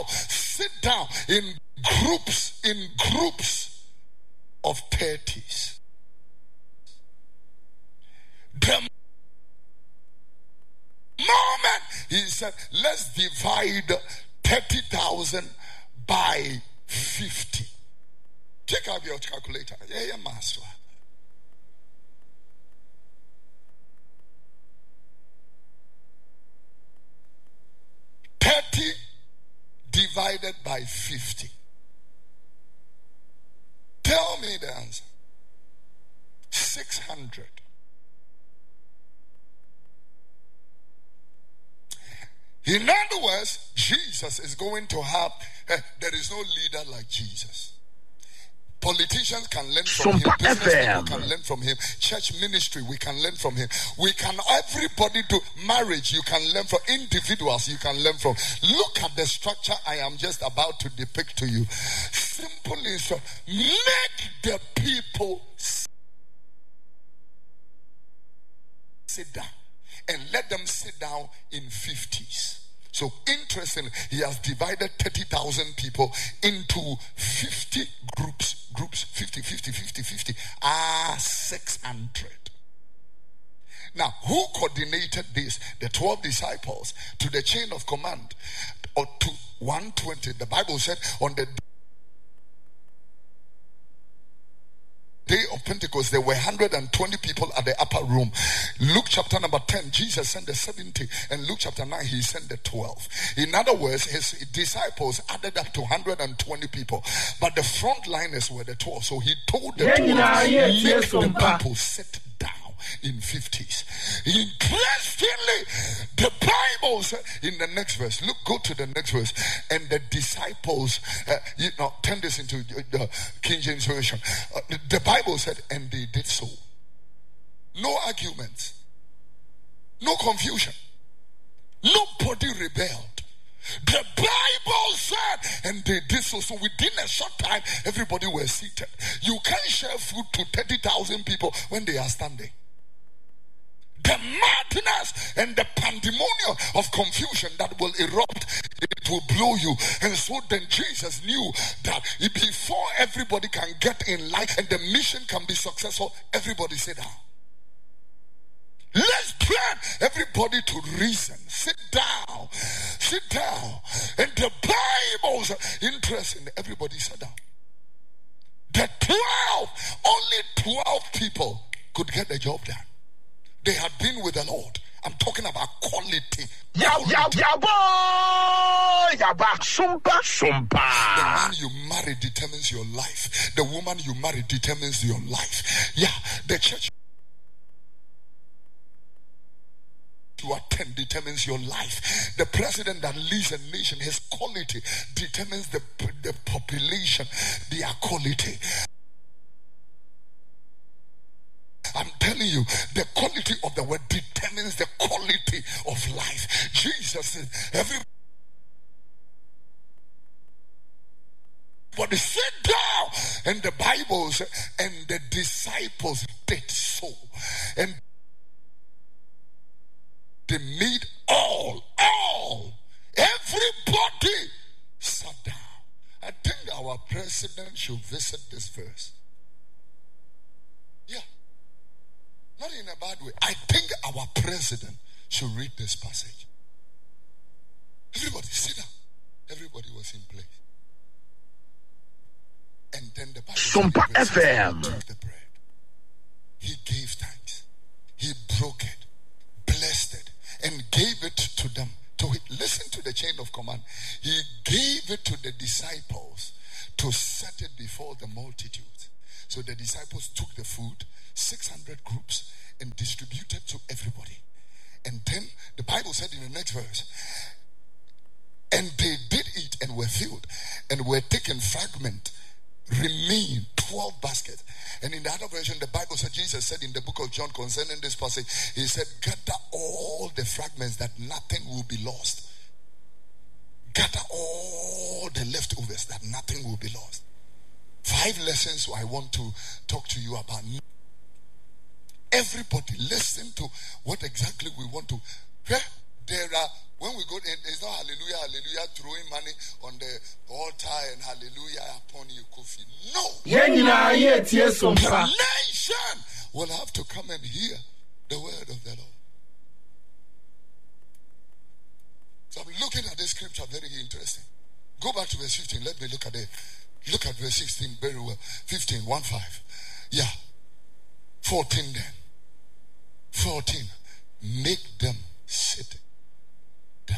all sit down in groups of 30s. The moment he said, let's divide 30,000 by 50. Take out your calculator. Yeah, master. 30 divided by 50. Tell me the answer. 600. In other words, Jesus is going to have, there is no leader like Jesus. Politicians can learn from him. Business people can learn from him. Church ministry, we can learn from him. Everybody do marriage, you can learn from. Individuals, you can learn from. Look at the structure I am just about to depict to you. Simple is make the people sit down. And let them sit down in 50s. So interesting, he has divided 30,000 people into 50 groups. 50. 600. Now, who coordinated this? The 12 disciples to the chain of command, or to 120. The Bible said on the day of Pentecost, there were 120 people at the upper room. Luke chapter number 10, Jesus sent the 70, and Luke chapter 9, he sent the 12. In other words, his disciples added up to 120 people, but the frontliners were the 12. So he told the 12, make the people sit down in 50s. Interestingly, the Bible said in the next verse, go to the next verse, and the disciples, turn this into the King James Version. The Bible said, and they did so. No arguments, no confusion, nobody rebelled. The Bible said, and they did so. So within a short time, everybody was seated. You can't share food to 30,000 people when they are standing. The madness and the pandemonium of confusion that will erupt, it will blow you. And so then Jesus knew that before everybody can get in line and the mission can be successful, everybody sit down. Let's train everybody to reason. Sit down. And the Bible's interesting. Everybody sat down. The 12, only 12 people could get the job done. They had been with the Lord. I'm talking about quality. The man you marry determines your life. The woman you marry determines your life. Yeah, the church you attend determines your life. The president that leads a nation, his quality determines the population, their quality. I'm telling you, the quality of the word determines the quality of life. Jesus said, everybody sit down. And the Bible said, and the disciples did so. And they made everybody sat down. I think our president should visit this verse. Yeah. Not in a bad way. I think our president should read this passage. Everybody sit down. Everybody was in place. And then the Bible FM took the bread. He gave thanks. He broke it, blessed it, and gave it to them. Listen to the chain of command. He gave it to the disciples to set it before the multitude. So the disciples took the food, 600 groups, and distributed to everybody. And then the Bible said in the next verse, and they did eat and were filled, and were taken fragment, remain 12 baskets. And in the other version, the Bible said, Jesus said in the book of John concerning this passage, he said, gather all the fragments that nothing will be lost. Gather all the leftovers that nothing will be lost. 5 lessons I want to talk to you about. Everybody listen to what exactly we want to. There are When we go, it's not hallelujah, hallelujah, throwing money on the altar and hallelujah upon you, Kofi. No. The nation will have to come and hear the word of the Lord. So I'm looking at this scripture, very interesting. Go back to verse 15. Let me look at it. Look at verse 16 very well. 15, 1-5. Yeah. 14 then. 14. Make them sit down.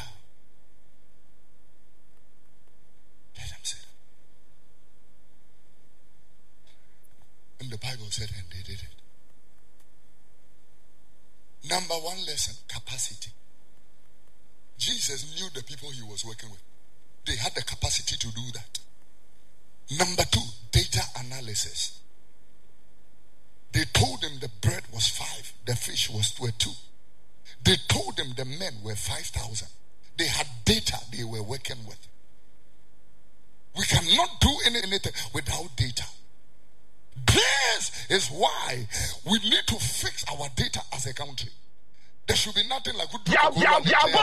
Let them sit. And the Bible said, and they did it. Number one lesson, capacity. Jesus knew the people he was working with. They had the capacity to do that. Number two, data analysis. They told him the bread was 5, the fish were 2. They told him the men were 5,000. They had data they were working with. We cannot do anything without data. This is why we need to fix our data as a country. There should be nothing like we should learn by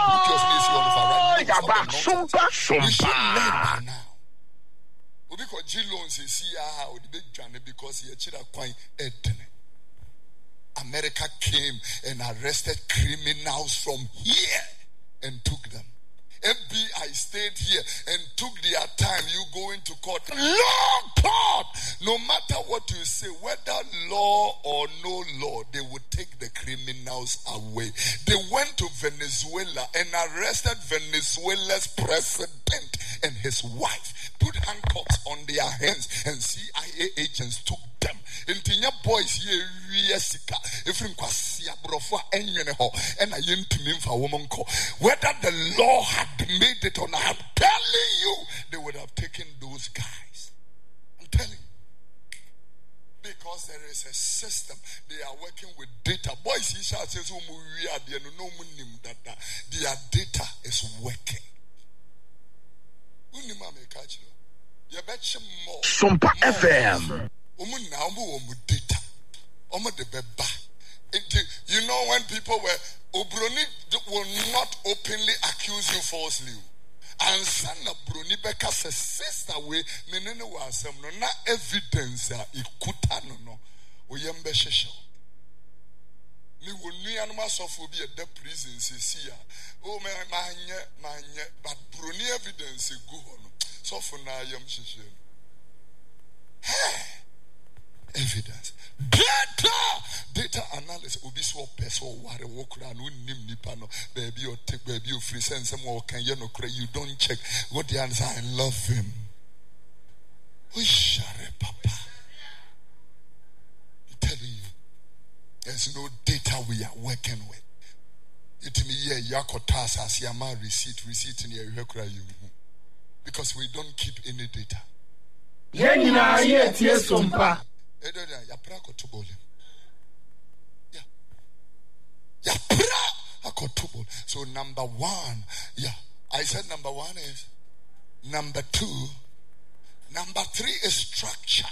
now. Because G loans is here because he quite America came and arrested criminals from here and took them. FBI stayed here and took their time. You go into court. Long court. No matter what you say, whether law or no law, they would take the criminals away. They went to Venezuela and arrested Venezuela's president and his wife. Put handcuffs on their hands and CIA agents took them. Intinya boys here sika efrim kwasia brofo enwene ho and ayentumi mfa woman ko. Whether the law had made it or not, I'm telling you, they would have taken those guys. I'm telling you. Because there is a system. They are working with data. Boys, he says, their data is working. Sumpa FM. Data. You know, when people were Obroni will not openly accuse you falsely. And son of Bruni Becca's sister way, Menene was some no evidence no Oyembe Shesho. Me will new animals of will be a dead prison, Cecilia. Oh, my, but Bruni evidence is good. So for now, I am Shesho. Evidence. Data analysis obi so person ware wo kura no nim nipa no baby o take baby o free sense mo kan ye no kura you don't check what the answer. I love him. We share papa. I'm telling you, there's no data we are working with. It me here yakotas as yama receipt in here you because we don't keep any data. So number one, I said number one is, number two, number three is structure.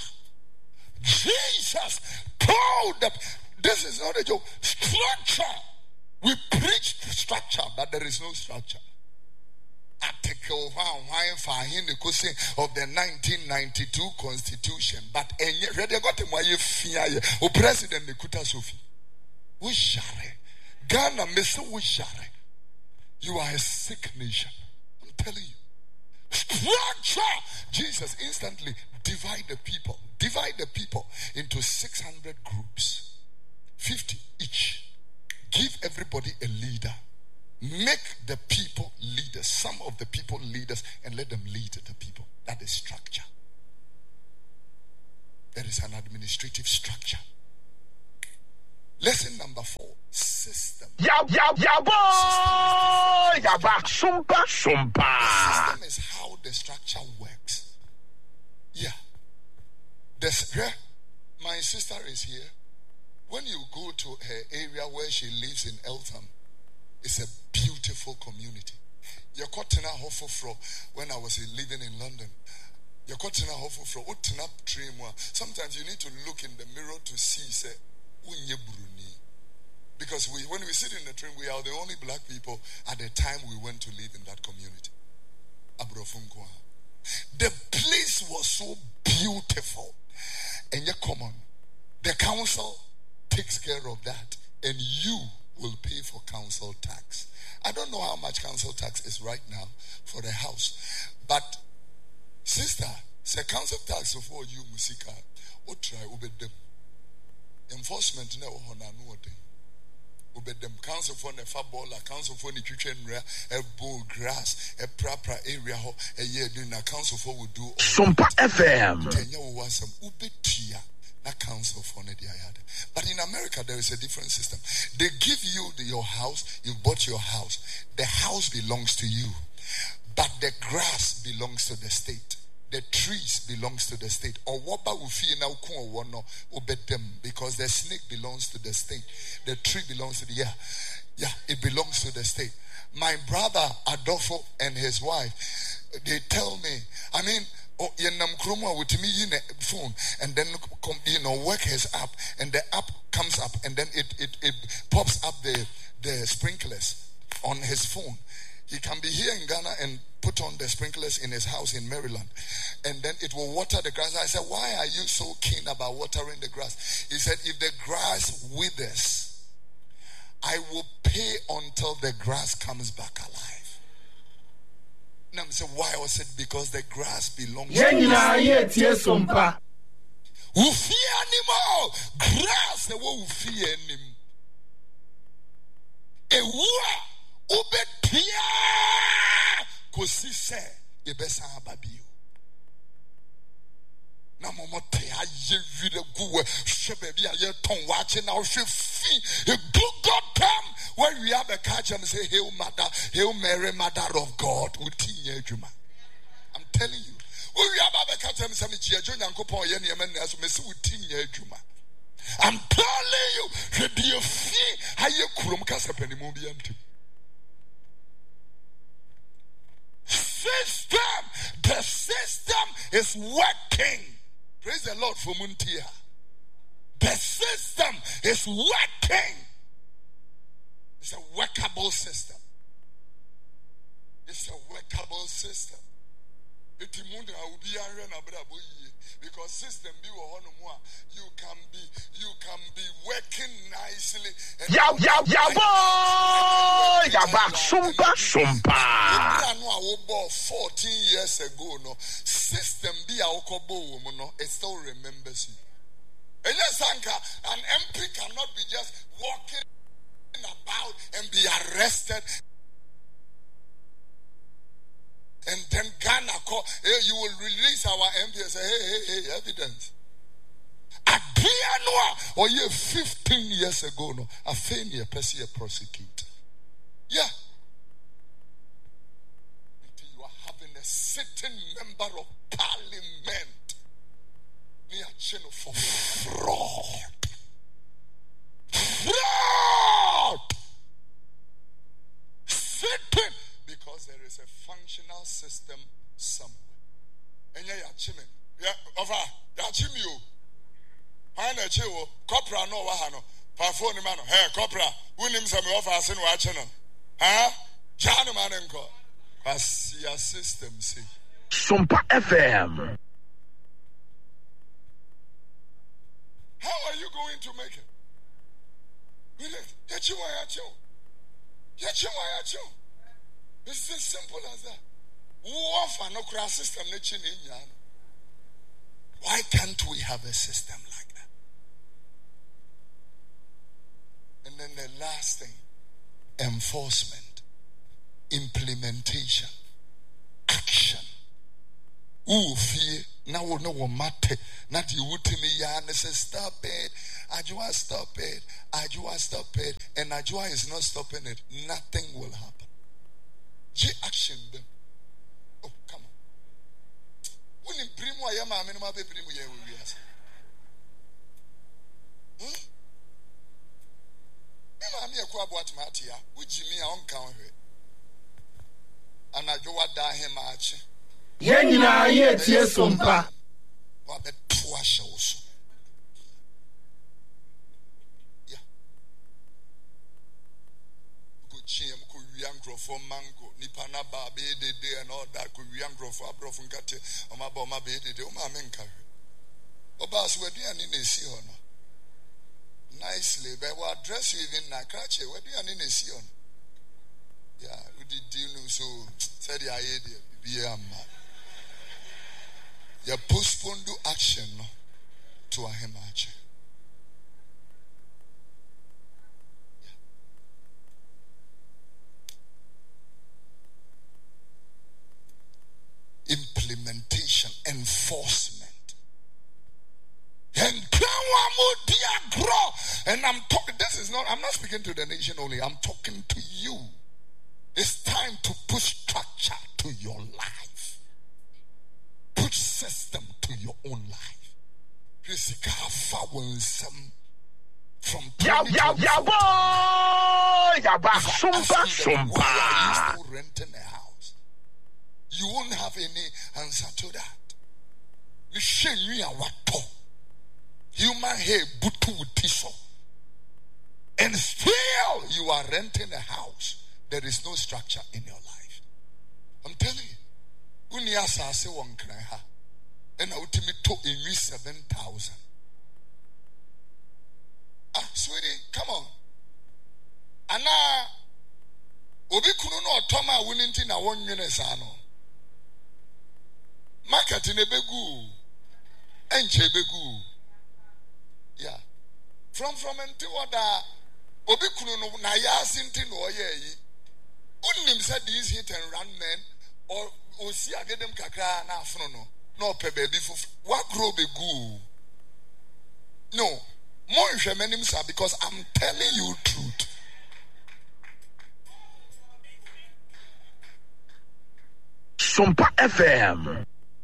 Jesus told them, this is not a joke, structure. We preach structure, but there is no structure. Article 1 of the 1992 Constitution, but ready got him why President Nikuta Sophie. Wishare Ghana, Mr. Wishare. You are a sick nation. I'm telling you. Structure. Jesus instantly divide the people into 600 groups, 50 each. Give everybody a leader. Make the people leaders, some of the people leaders, and let them lead the people. That is structure. There is an administrative structure. Lesson number 4, system. Sumpa. System is how the structure works. Yeah. My sister is here. When you go to her area where she lives in Eltham, it's a beautiful community. When I was living in London, sometimes you need to look in the mirror to see, say, Because when we sit in the train, we are the only black people at the time we went to live in that community. Abrofunkwa. The place was so beautiful. And yet, come on. The council takes care of that. And you will pay for council tax. I don't know how much council tax is right now for the house. But, sister, say council tax for you, Musika, or try obey them. Enforcement never no day. Obey them. Council for the football, council for the kitchen, a bull grass, a proper area, a year doing a council for will do. Sumpa FM. Kenya was some ubetia. Council for Nediayad. But in America, there is a different system. They give you your house, you bought your house. The house belongs to you. But the grass belongs to the state. The trees belongs to the state. Or what about them? Because the snake belongs to the state. The tree belongs to the it belongs to the state. My brother Adolfo and his wife, they tell me, with me in a phone and then work his app and the app comes up and then it pops up the sprinklers on his phone. He can be here in Ghana and put on the sprinklers in his house in Maryland and then it will water the grass. I said, why are you so keen about watering the grass? He said, if the grass withers, I will pay until the grass comes back alive. Now I said, why was it? Because the grass belongs to the sumpa. Ufi animal grass the wo ufi anim. Ewa ubetia kosi se ebesa ababio. Na momote aye vide guwe shebebi aye ton wache na ohwe fi a good God come when we have a catch and say Hail Mary, Mother of God. I'm telling you. When we have a catch and say I'm telling you, the system is working. Praise the Lord for Muntia. The system is working. It's a workable system. It's a workable system. Because system you can be working nicely. Sumpa. 14 years ago, no system it still remembers you. And yes, an MP cannot be just walking about and be arrested. And then Ghana call, you will release our MP and say, hey, evidence. Or 15 years ago, no, a failure, a prosecutor. Yeah. You are having a sitting member of parliament near channel for fraud. Sitting because there is a functional system somewhere. And Copra no wahano. Phone man. Hey, Copra. Unim some offer us in watching. Huh? Janu manenko. As your system say. Sumpa FM. How are you going to make it? It's as simple as that. Why can't we have a system like that? And then the last thing, enforcement, implementation, action. Fear. Now we know what matter. Not you would tell me, and say, stop it. Ajua, stop it. Ajua, stop it. And Ajua is not stopping it. Nothing will happen. Action them. Oh, come on. When you bring more, you are minimum be bring more. I'm here to about Matia. Which me on count here. And Ajua da him march. Yenina yet yes sumpa. What the poor shows. Yeah. for mango, Nipana Babe de and all that could be young growth for Brofunkate, or my Boma Be de Omamenka. Obas were dear in a sea honor. Nicely, but what dress you even Nakache, where do you in a sea honor? Yeah, who did you know so? Said the idea, be a man. You postpone do action to a hemache. Implementation, enforcement. And I'm talking, I'm not speaking to the nation only, I'm talking to you. It's time to put structure to your life. Put system to your own life. From renting a house. You won't have any answer to that. Human hair butu tiso. And still you are renting a house. There is no structure in your life. I'm telling you. Uniasa se one cry. And ultimately took in me 7,000. Sweetie, come on. Anna Obi Kuno Toma winning in a 1 minute sano. Market in a begu. Enche begu. Yeah. From until what Obi Kuno Naya Sintin or ye. Unim said these hit and run men or see I get them kakra na frono. No pe baby for what grow be good. No, more sir, because I'm telling you truth. Sumpa FM.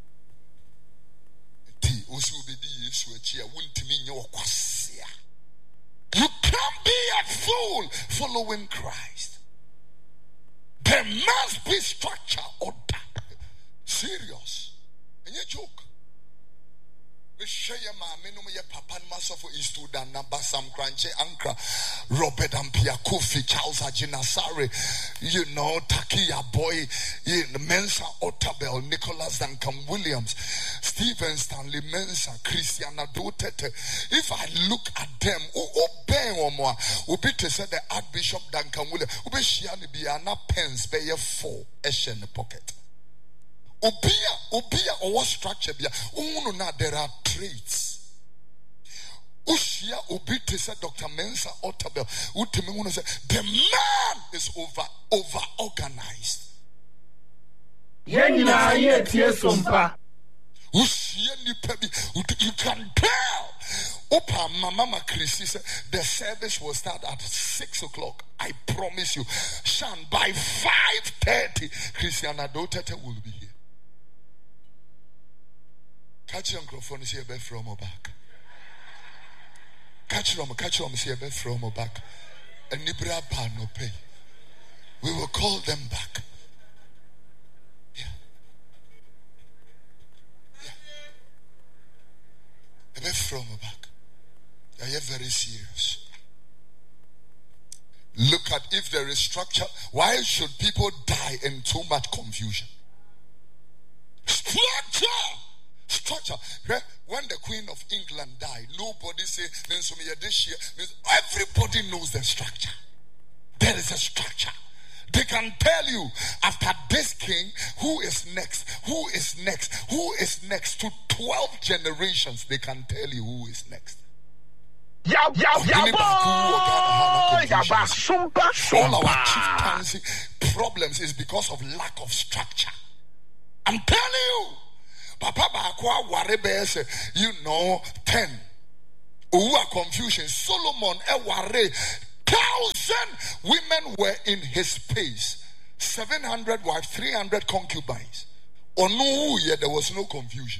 You can't be a fool following Christ. There must be structure or that. Serious. And you joke. We share your mammy, no your papa master for Istudan, Nabasam Cranche, Ankra, Robert Ampia Kofi, Charles Ajinasari, Takia Boy, Mensa Otabel, Nicholas Duncan Williams, Stephen Stanley Mensa, Christiana Dotete. If I look at them, obey or more, Ubite said the Archbishop Duncan Williams, Ubeshiani Biana pens, pay 4 esh in the pocket. Obia or what structure bia there are traits. Ushia Obite said Dr. Mensa Otabel Utimuna said the man is over organized. You can tell. Opa Mama Chrissy said the service will start at 6 o'clock. I promise you. Shan, by 5:30 Christiana Dotete will be here. Catch your microphone, see a bit from or back. Catch them, see a bit from or back. And Nibra Pan no pay. We will call them back. Yeah. A bit from or back. They are very serious. Look at if there is structure. Why should people die in too much confusion? Structure. When the Queen of England died, nobody said, everybody knows the structure. There is a structure. They can tell you after this king, who is next, who is next, who is next. To 12 generations, they can tell you who is next. All our chieftaincy problems is because of lack of structure. I'm telling you. Papa Bakwa Warebe, 10. Uwa confusion. Solomon Eware, 1,000 women were in his space. 700 wives, 300 concubines. Onu ye there was no confusion.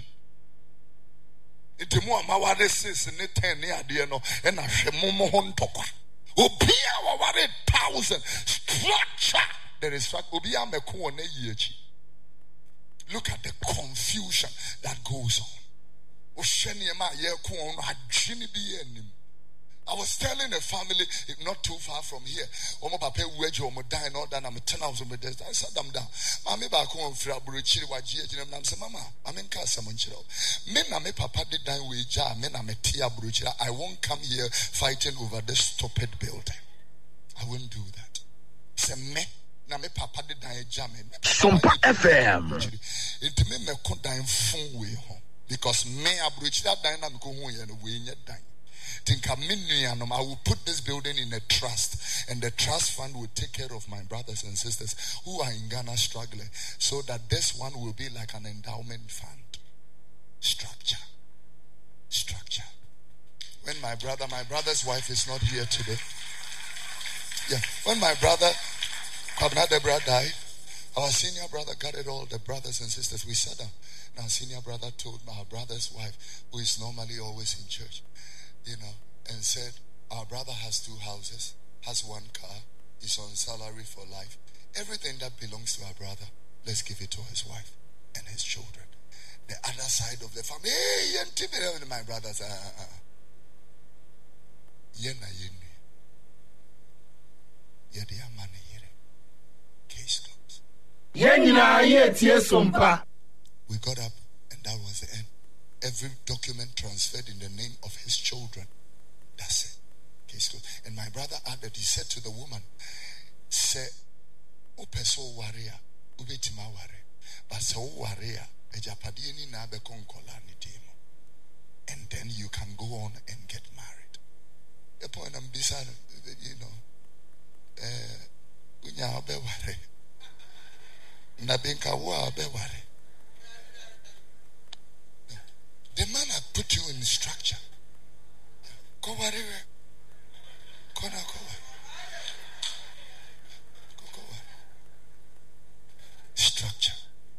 Itemu amaware sis ne 10 ne ade no na hwemomo ho ntokwa. Obia waware 1,000 structure. There is structure. Obia meko na yiachi. Look at the confusion that goes on. I was telling a family not too far from here. Omo papa weje omo die no that I'm 10 hours me I sat them down. Mama ba ko mfra buruchiri waje gina na say mama, amenka asam nchiro. Me na me papa did die we ja, me na me tia buruchiri. I won't come here fighting over this stupid building. I wouldn't do that. Say me na me papa did die ja me. Sumpa FM. It me ko die fun we ho because me aburuchiri die na me ko hu ye no we nye die. I will put this building in a trust, and the trust fund will take care of my brothers and sisters who are in Ghana struggling, so that this one will be like an endowment fund. Structure. When my brother's wife is not here today. Yeah, when my brother, Kwabena Debra died, our senior brother gathered all the brothers and sisters. We sat down. Now, senior brother told my brother's wife, who is normally always in church, and said, our brother has 2 houses, has 1 car, is on salary for life. Everything that belongs to our brother, let's give it to his wife and his children. The other side of the family, hey, my brothers, case closed. We got up, and that was the end. Every document transferred in the name of his children. That's it. Case closed. And my brother added, he said to the woman, say, Upeso warrior, ubetima warrior, but so warrior, ejapadieni na be konkola ni demo. And then you can go on and get married. The point I'm beside, unya be warrior. Nabenka wa be warrior. The man had put you in structure. Go wherever. Go. Structure.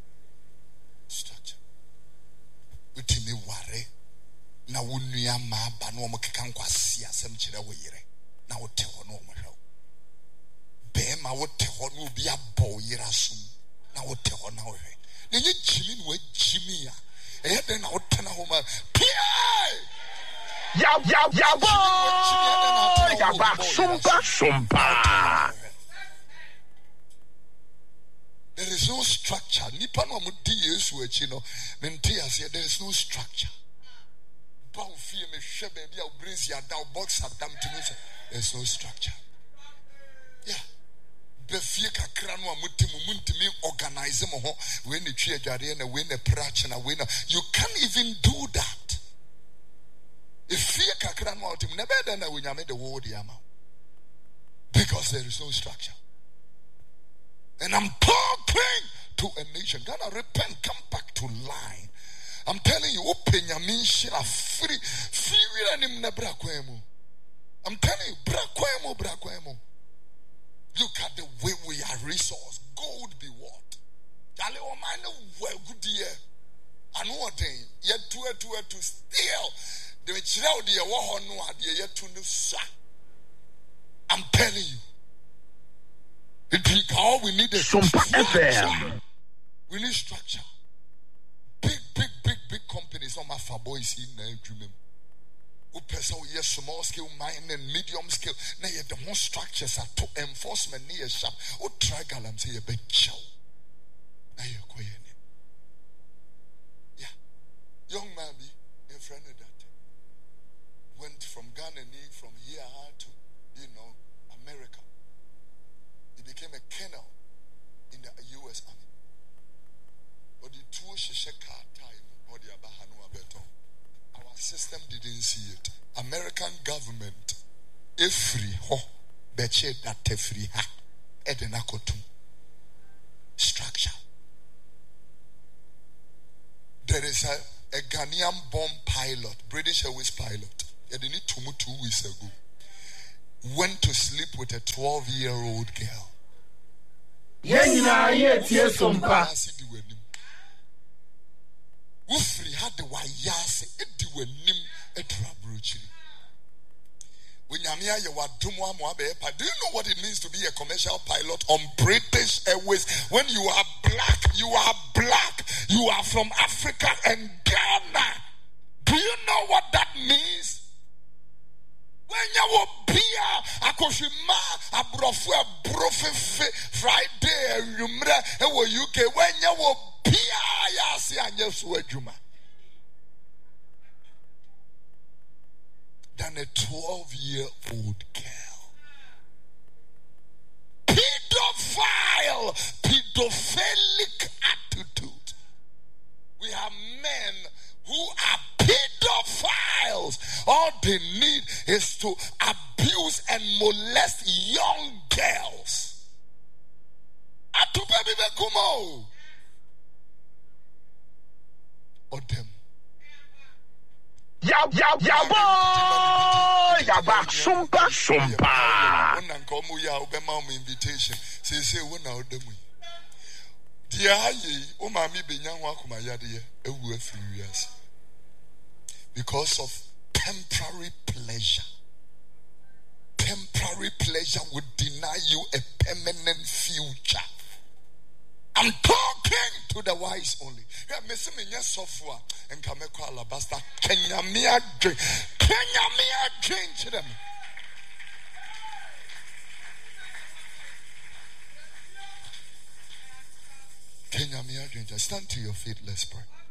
Uti me ware. Na wunuya ma ba no mo keka nkwasi asem kire wo yire. Na wo te ho no mo hwe. Be ma wo te ho no bi abo yira sum. Na wo te ho na wo hwe. Na ye jimi no jimi ya. And then I would turn home. Sumpa. There is no structure. There is no structure. There's no structure. Yeah. Befie kakra no amutimu muntimi organize mo ho we ne twa adware na we ne prache na we na you can't even do that. Efie kakra no amutimu na beda na we nyame the word yama because there is no structure. And I'm talking to a nation. Gonna repent, come back to line. I'm telling you, open your shira free and na brakwemu. I'm telling you, brakwemu. Look at the way we are resourced. Gold be what? Dale o man well good year. And what thing? Yet to steal. The children the war no idea yet to no sa. I'm telling you. All we need is FM. We need structure. Big companies. Not my far boys in dreaming. Person yes, small scale, mine and medium scale. Now you the more structures are to enforcement near sharp. Or try galam say a big chow. Now you're quiet. Yeah. Young man be a friend of that. Went from Ghana from here to America. He became a colonel in the US Army. But the two sheka time or the Abahanu Abeton. Our system didn't see it. American government, free ho, betche that free ha, edenakotum. Structure. There is a Ghanaian bomb pilot, British Airways pilot. He didn't 2 weeks ago. Went to sleep with a 12-year-old girl. Ufri had the wayase ediwenim edrabruchiri. Do you know what it means to be a commercial pilot on British Airways? When you are black, you are from Africa and Ghana. Do you know what that means? When you akohwema abrofo abrofefe Friday awumra ewo UK wanya wo pia ya ase anya so adwuma than a 12-year-old girl. Pedophilic attitude. We have men who are pedophiles. All they need is to abuse and molest young girls. Atubabi bekumo. Or them. Yaba sumpa. When come ya obema invitation. Say when now them. Dear ye, o mami benyan wa kuma yade ewu afi wiase. Because of temporary pleasure. Temporary pleasure would deny you a permanent future. I'm talking to the wise only. Yeah, Miss Minya software and Kameko Alabasta. Kenya Mia drink to them. Kenya Mia drink. Stand to your feet, let's pray.